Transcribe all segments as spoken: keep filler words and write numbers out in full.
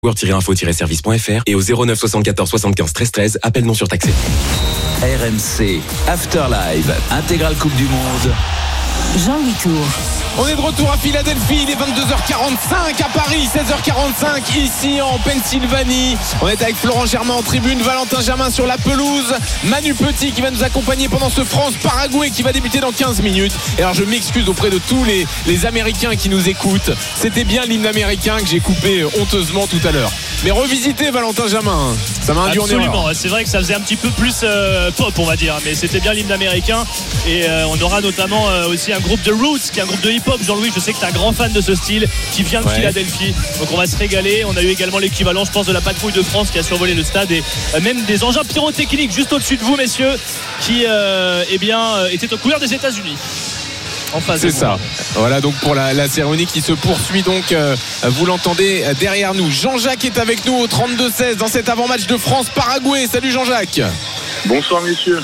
info service point f r et au zéro neuf soixante-quatorze soixante-quinze treize treize, appel non surtaxé. R M C Afterlive, intégrale Coupe du Monde. Jean-Louis Tour. On est de retour à Philadelphie, il est vingt-deux heures quarante-cinq à Paris, seize heures quarante-cinq ici en Pennsylvanie. On est avec Florent Germain en tribune, Valentin Germain sur la pelouse, Manu Petit qui va nous accompagner pendant ce France-Paraguay qui va débuter dans quinze minutes. Et alors je m'excuse auprès de tous les, les Américains qui nous écoutent, c'était bien l'hymne américain que j'ai coupé honteusement tout à l'heure. Mais revisiter Valentin Germain, ça m'a induit en erreur. Absolument, c'est vrai que ça faisait un petit peu plus euh, pop on va dire, mais c'était bien l'hymne américain. Et euh, on aura notamment euh, aussi un groupe de Roots qui est un groupe de hip-hop. Jean-Louis, je sais que tu es un grand fan de ce style qui vient de ouais. Philadelphie, donc on va se régaler. On a eu également l'équivalent je pense de la patrouille de France qui a survolé le stade et euh, même des engins pyrotechniques juste au-dessus de vous messieurs qui euh, eh bien, euh, étaient aux couleurs des États-Unis. C'est ça. Voilà donc pour la, la cérémonie qui se poursuit donc euh, vous l'entendez derrière nous. Jean-Jacques est avec nous au trente-deux seize dans cet avant-match de France-Paraguay. Salut Jean-Jacques. Bonsoir messieurs.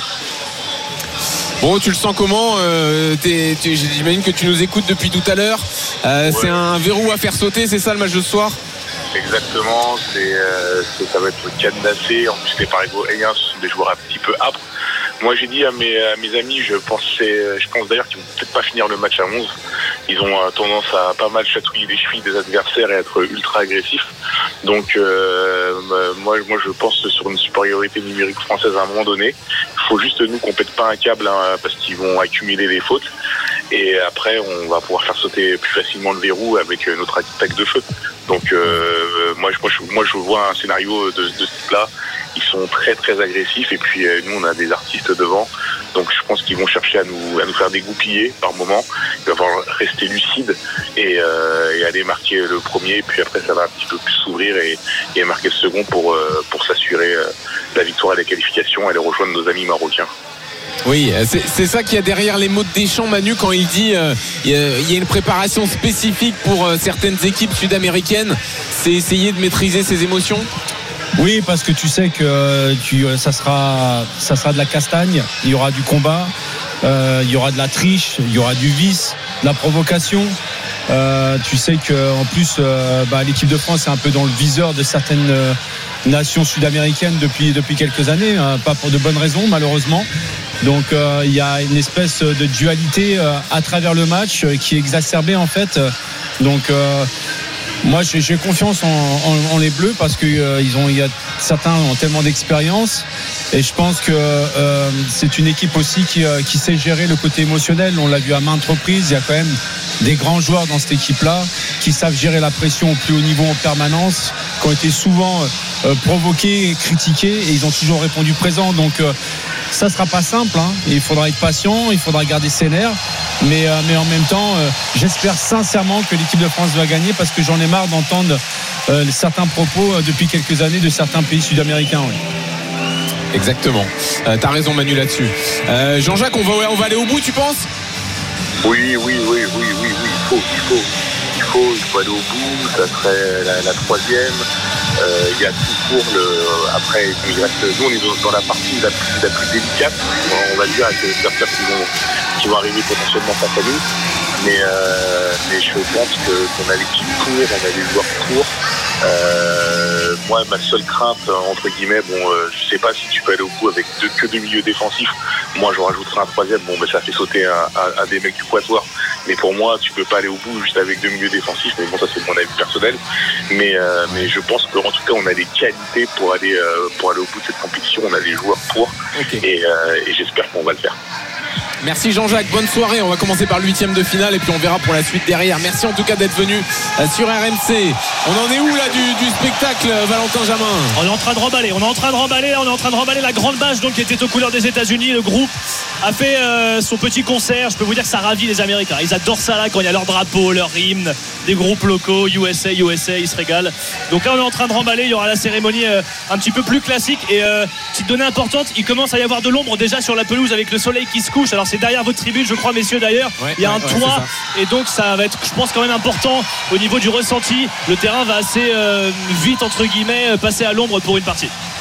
Bon, tu le sens comment euh, t'es, t'es, j'imagine que tu nous écoutes depuis tout à l'heure. Euh, ouais. C'est un verrou à faire sauter, c'est ça le match de ce soir? Exactement, c'est, euh, c'est, ça va être cadenassé. En plus les Paraguayens sont des joueurs un petit peu âpres. Moi j'ai dit à mes, à mes amis, je pensais, je pense d'ailleurs qu'ils vont peut-être pas finir le match à onze. Ils ont euh, tendance à pas mal chatouiller les chevilles des adversaires et être ultra agressifs. Donc euh, moi, moi je pense sur une supériorité numérique française à un moment donné. Il faut juste nous qu'on pète pas un câble hein, parce qu'ils vont accumuler les fautes. Et après on va pouvoir faire sauter plus facilement le verrou avec notre attaque de feu. Donc euh, moi, moi, je, moi je vois un scénario de, de ce type-là. Ils sont très très agressifs et puis euh, nous on a des artistes devant, donc je pense qu'ils vont chercher à nous à nous faire dégoupiller par moment. Il va falloir rester lucide et, euh, et aller marquer le premier, puis après ça va un petit peu plus s'ouvrir et, et marquer le second pour euh, pour s'assurer euh, la victoire et la qualification et aller rejoindre nos amis marocains. Oui, c'est, c'est ça qu'il y a derrière les mots de Deschamps, Manu, quand il dit euh, il y a une préparation spécifique pour euh, certaines équipes sud-américaines. C'est essayer de maîtriser ses émotions. Oui, parce que tu sais que tu, ça, sera, ça sera de la castagne, il y aura du combat, euh, il y aura de la triche, il y aura du vice, de la provocation. Euh, tu sais qu'en plus, euh, bah, l'équipe de France est un peu dans le viseur de certaines euh, nations sud-américaines depuis, depuis quelques années, hein, pas pour de bonnes raisons malheureusement. Donc euh, il y a une espèce de dualité euh, à travers le match euh, qui est exacerbée en fait. Donc euh, moi j'ai, j'ai confiance en, en, en les Bleus parce que euh, ils ont, il y a certains ont tellement d'expérience et je pense que euh, c'est une équipe aussi qui, euh, qui sait gérer le côté émotionnel. On l'a vu à maintes reprises, il y a quand même des grands joueurs dans cette équipe-là qui savent gérer la pression au plus haut niveau en permanence, qui ont été souvent euh, provoqués et critiqués et ils ont toujours répondu présent. Donc euh, ça sera pas simple, hein. Il faudra être patient, il faudra garder ses nerfs, mais, euh, mais en même temps euh, j'espère sincèrement que l'équipe de France va gagner parce que j'en ai marre d'entendre euh, certains propos euh, depuis quelques années de certains pays sud-américains. Oui. Exactement, euh, t'as raison Manu là-dessus. euh, Jean-Jacques, on va, on va aller au bout, tu penses? Oui, oui, oui, oui, oui, oui, il faut, il faut, il faut, il faut aller au bout, ça serait la, la troisième. Euh, il y a toujours le. Après, il reste, nous on est dans la partie la plus, la plus délicate, on va dire, avec les adversaires qui vont, qui vont arriver potentiellement face à nous. Mais, euh, mais je pense que, qu'on a l'équipe pour, on a les joueurs pour. Euh, moi, ma seule crainte, entre guillemets, bon, euh, je sais pas si tu peux aller au bout avec deux, que deux milieux défensifs. Moi, j'en rajouterai un troisième. Bon, ben, ça fait sauter un, un, un des mecs du quatuor. Mais pour moi, tu peux pas aller au bout juste avec deux milieux défensifs. Mais bon, ça, c'est mon avis personnel. Mais, euh, mais je pense qu'en tout cas, on a les qualités pour aller, euh, pour aller au bout de cette compétition. On a les joueurs pour. Okay. Et, euh, et j'espère qu'on va le faire. Merci Jean-Jacques, bonne soirée. On va commencer par le huitième de finale et puis on verra pour la suite derrière. Merci en tout cas d'être venu sur R M C. On en est où là du, du spectacle, Valentin Germain? On est en train de remballer, on est en train de remballer, on est en train de remballer la grande bâche donc qui était aux couleurs des États-Unis. Le groupe a fait euh, son petit concert. Je peux vous dire que ça ravit les Américains. Ils adorent ça là quand il y a leur drapeau, leur hymne, des groupes locaux, U S A, U S A, ils se régalent. Donc là on est en train de remballer. Il y aura la cérémonie euh, un petit peu plus classique et euh, petite donnée importante, il commence à y avoir de l'ombre déjà sur la pelouse avec le soleil qui se couche. Alors c'est derrière votre tribune je crois messieurs d'ailleurs, ouais, il y a un ouais, toit ouais, et donc ça va être je pense quand même important au niveau du ressenti. Le terrain va assez euh, vite entre guillemets passer à l'ombre pour une partie.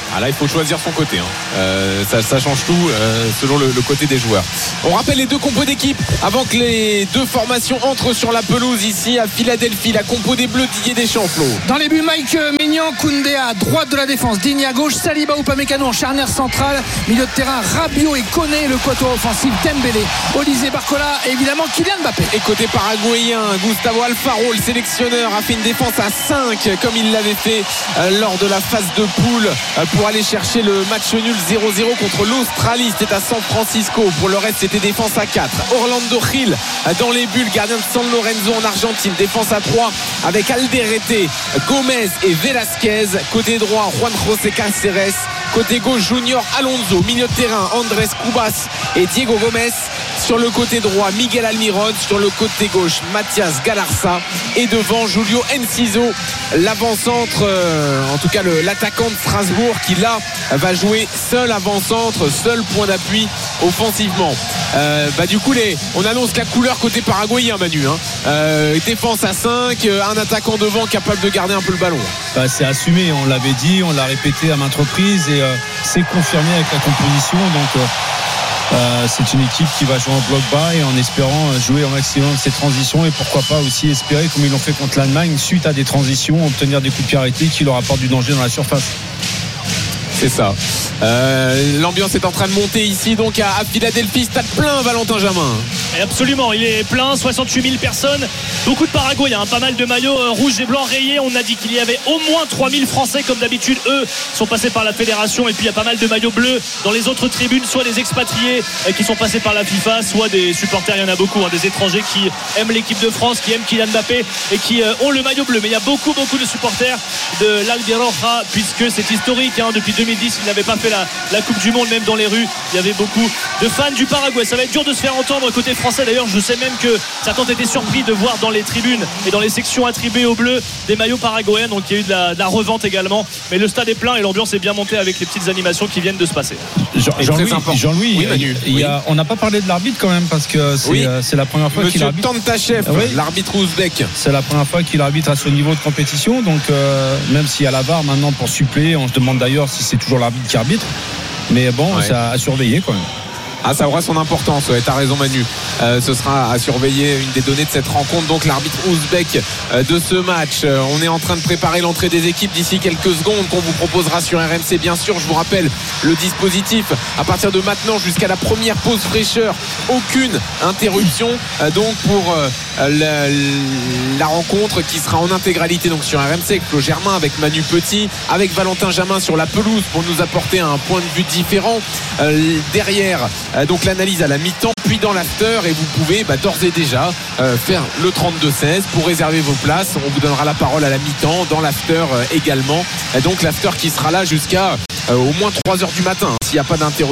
Ah là, il faut choisir son côté. Hein. Euh, ça, ça change tout euh, selon le, le côté des joueurs. On rappelle les deux compos d'équipe avant que les deux formations entrent sur la pelouse ici à Philadelphie. La compo des Bleus, Didier Deschamps, Flo. Dans les buts, Mike Maignan, Koundé à droite de la défense, Digne à gauche, Saliba ou Upamecano en charnière centrale, milieu de terrain Rabiot et Koné, le quatuor offensif Dembélé, Olysée Barcola et évidemment Kylian Mbappé. Et côté paraguayen, Gustavo Alfaro, le sélectionneur, a fait une défense à cinq comme il l'avait fait euh, lors de la phase de poule euh, pour aller chercher le match nul zéro zéro contre l'Australie. C'était à San Francisco. Pour le reste, c'était défense à quatre. Orlando Gil euh, dans les bulles, gardien de San Lorenzo en Argentine, défense à trois avec Alderete, Gomez et Velasquez. Côté droit, Juan José Cáceres. Côté gauche, Junior Alonso. Milieu de terrain, Andrés Cubas et Diego Gomez. Sur le côté droit, Miguel Almiron. Sur le côté gauche, Mathias Galarza. Et devant, Julio Enciso, l'avant-centre, euh, en tout cas le, l'attaquant de Strasbourg, qui là va jouer seul avant-centre, seul point d'appui offensivement. Euh, bah du coup, les, on annonce la couleur côté paraguayen, Manu. Hein. Euh, défense à cinq, un attaquant devant capable de garder un peu le ballon. Bah, c'est assumé, on l'avait dit, on l'a répété à maintes reprises et euh, c'est confirmé avec la composition. Donc euh, euh, c'est une équipe qui va jouer en bloc bas et en espérant jouer au maximum ses transitions et pourquoi pas aussi espérer, comme ils l'ont fait contre l'Allemagne, suite à des transitions, obtenir des coups de pied arrêtés qui leur apportent du danger dans la surface. C'est ça. Euh, l'ambiance est en train de monter ici donc à, à Philadelphie, stade plein, Valentin Jamin. Et absolument, il est plein, soixante-huit mille personnes, beaucoup de Paraguayens, hein, pas mal de maillots euh, rouges et blancs rayés. On a dit qu'il y avait au moins trois mille Français comme d'habitude. Eux sont passés par la fédération et puis il y a pas mal de maillots bleus dans les autres tribunes, soit des expatriés euh, qui sont passés par la FIFA, soit des supporters, il y en a beaucoup, hein, des étrangers qui aiment l'équipe de France, qui aiment Kylian Mbappé et qui euh, ont le maillot bleu. Mais il y a beaucoup beaucoup de supporters de l'Albiroja puisque c'est historique, hein, depuis deux mille dix ils n'avaient pas fait la, la Coupe du Monde, même dans les rues il y avait beaucoup de fans du Paraguay. Ça va être dur de se faire entendre côté français. D'ailleurs je sais même que certains ont été surpris de voir dans les tribunes et dans les sections attribuées aux Bleus des maillots paraguayens, donc il y a eu de la, de la revente également, mais le stade est plein et l'ambiance est bien montée avec les petites animations qui viennent de se passer. Jean, Jean-Louis, Jean-Louis oui, Manu, il y a, oui. on n'a pas parlé de l'arbitre quand même parce que c'est, oui. euh, c'est la première fois Monsieur qu'il arbitre. Tantachev, oui. l'arbitre ouzbek. C'est la première fois qu'il arbitre à ce niveau de compétition, donc euh, même s'il y a la V A R maintenant pour suppléer, on se demande d'ailleurs si c'est toujours l'arbitre qui arbitre, mais bon, ouais. C'est à, à surveiller quand même. Ah, ça aura son importance, ouais, t'as raison Manu. Euh, ce sera à surveiller, une des données de cette rencontre, donc l'arbitre ouzbek euh, de ce match. Euh, on est en train de préparer l'entrée des équipes d'ici quelques secondes qu'on vous proposera sur R M C, bien sûr. Je vous rappelle le dispositif à partir de maintenant jusqu'à la première pause fraîcheur, aucune interruption euh, donc pour euh, la, la rencontre qui sera en intégralité donc sur R M C avec Flo Germain, avec Manu Petit, avec Valentin Jamin sur la pelouse pour nous apporter un point de vue différent. Euh, derrière Euh, donc l'analyse à la mi-temps puis dans l'after, et vous pouvez bah, d'ores et déjà euh, faire le trente-deux seize pour réserver vos places. On vous donnera la parole à la mi-temps, dans l'after euh, également, et donc l'after qui sera là jusqu'à euh, au moins trois heures du matin, hein, s'il n'y a pas d'interruption.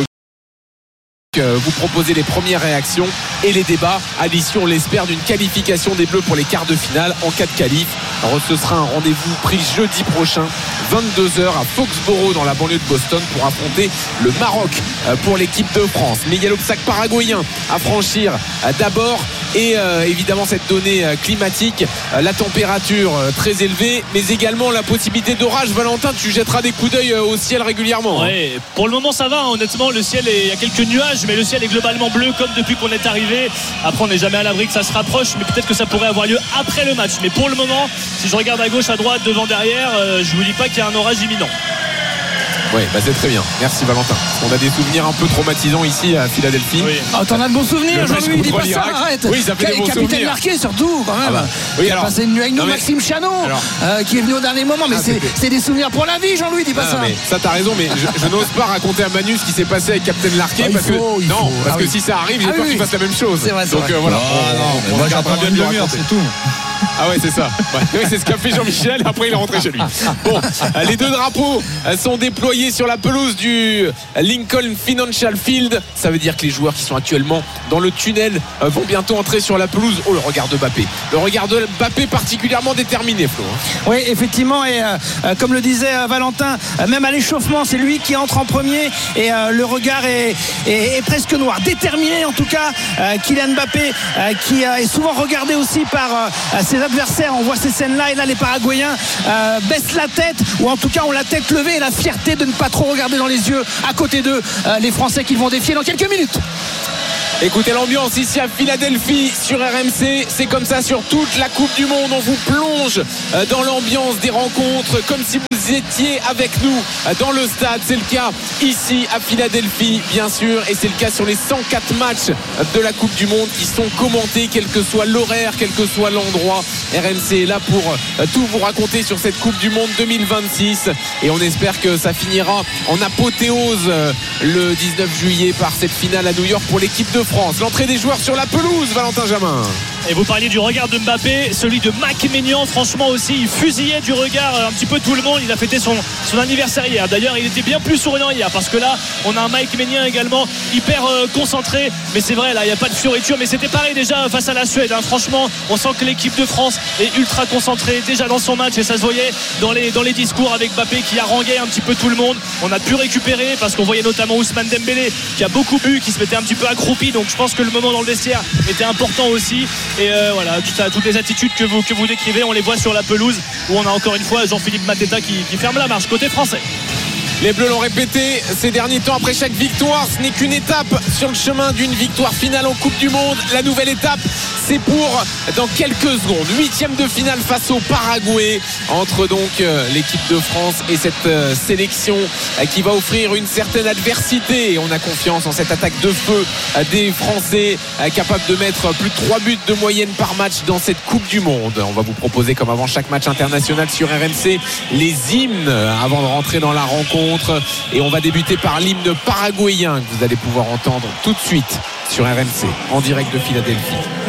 Vous proposez les premières réactions et les débats à l'issue, on l'espère, d'une qualification des Bleus pour les quarts de finale en cas de qualif. Alors ce sera un rendez-vous pris jeudi prochain, vingt-deux heures à Foxborough dans la banlieue de Boston pour affronter le Maroc pour l'équipe de France. Mais il y a l'obstacle paraguayen à franchir d'abord et euh, évidemment cette donnée climatique, la température très élevée, mais également la possibilité d'orage. Valentin, tu jetteras des coups d'œil au ciel régulièrement. Ouais, hein. Pour le moment ça va, honnêtement le ciel est, il y a quelques nuages, mais le ciel est globalement bleu comme depuis qu'on est arrivé. Après on n'est jamais à l'abri que ça se rapproche, mais peut-être que ça pourrait avoir lieu après le match. Mais pour le moment, si je regarde à gauche, à droite, devant, derrière, euh, je vous dis pas qu'il y a un orage imminent. Oui, bah c'est très bien. Merci Valentin. On a des souvenirs un peu traumatisants ici à Philadelphie. Oui. Oh, t'en as de bons souvenirs, Jean-Louis, dis pas ça, arrête. Oui, ça fait des bons capitaine souvenirs. marqué surtout, quand même. Ah bah. Oui, il alors, a passé une nuit avec nous, mais, Maxime Chanot, alors, euh, qui est venu au dernier moment. Mais ah, c'est, c'est des souvenirs pour la vie, Jean-Louis, dis pas ah, ça. Mais ça, t'as raison, mais je, je n'ose pas raconter à Manu ce qui s'est passé avec Captain Larquet. Ah, parce faut, que, non, faut. parce ah, que oui. si ça arrive, j'ai ah, peur oui, qu'il fasse la même chose. C'est vrai, c'est Donc vrai. euh, voilà. Ah, on, non, on, on moi regardera j'attends bien une de le demi-heure, raconter. c'est tout. Ah ouais, c'est ça. Ouais, ouais, c'est ce qu'a fait Jean-Michel. Après, il est rentré chez lui. Bon, les deux drapeaux sont déployés sur la pelouse du Lincoln Financial Field. Ça veut dire que les joueurs qui sont actuellement dans le tunnel vont bientôt entrer sur la pelouse. Oh, le regard de Mbappé. Le regard de Mbappé particulièrement déterminé, Flo. Oui, effectivement. Et euh, comme le disait euh, Valentin, euh, même à l'échauffement, c'est lui qui entre en premier. Et euh, le regard est, est, est presque noir. Déterminé, en tout cas. Euh, Kylian Mbappé, euh, qui euh, est souvent regardé aussi par euh, ses adversaires. On voit ces scènes-là et là les Paraguayens euh, baissent la tête, ou en tout cas ont la tête levée et la fierté de ne pas trop regarder dans les yeux à côté d'eux euh, les Français qu'ils vont défier dans quelques minutes. Écoutez l'ambiance ici à Philadelphie sur R M C, c'est comme ça sur toute la Coupe du Monde. On vous plonge dans l'ambiance des rencontres comme si vous étiez avec nous dans le stade. C'est le cas ici à Philadelphie bien sûr, et c'est le cas sur les cent quatre matchs de la Coupe du Monde qui sont commentés, quel que soit l'horaire, quel que soit l'endroit. R M C est là pour tout vous raconter sur cette Coupe du Monde deux mille vingt-six, et on espère que ça finira en apothéose le dix-neuf juillet par cette finale à New York pour l'équipe de France. L'entrée des joueurs sur la pelouse, Valentin Jamin. Et vous parliez du regard de Mbappé, celui de Mike Maignan, franchement aussi, il fusillait du regard un petit peu tout le monde. Il a fêté son, son anniversaire hier. D'ailleurs, il était bien plus souriant hier, parce que là, on a un Mike Maignan également hyper euh, concentré. Mais c'est vrai, là, il n'y a pas de fioriture. Mais c'était pareil déjà face à la Suède. Hein. Franchement, on sent que l'équipe de France est ultra concentrée déjà dans son match, et ça se voyait dans les, dans les discours avec Mbappé qui haranguait un petit peu tout le monde. On a pu récupérer parce qu'on voyait notamment Ousmane Dembélé qui a beaucoup bu, qui se mettait un petit peu accroupi. Donc je pense que le moment dans le vestiaire était important aussi. Et euh, voilà, tout ça, toutes les attitudes que vous, que vous décrivez, on les voit sur la pelouse où on a encore une fois Jean-Philippe Mateta qui, qui ferme la marche côté français. Les Bleus l'ont répété ces derniers temps, après chaque victoire, ce n'est qu'une étape sur le chemin d'une victoire finale en Coupe du Monde. La nouvelle étape, c'est pour dans quelques secondes, huitième de finale face au Paraguay, entre donc euh, l'équipe de France et cette euh, sélection euh, qui va offrir une certaine adversité. Et on a confiance en cette attaque de feu euh, des Français, euh, capables de mettre plus de trois buts de moyenne par match dans cette Coupe du Monde. On va vous proposer, comme avant chaque match international sur R M C, les hymnes euh, avant de rentrer dans la rencontre. Et on va débuter par l'hymne paraguayen que vous allez pouvoir entendre tout de suite sur R M C en direct de Philadelphie.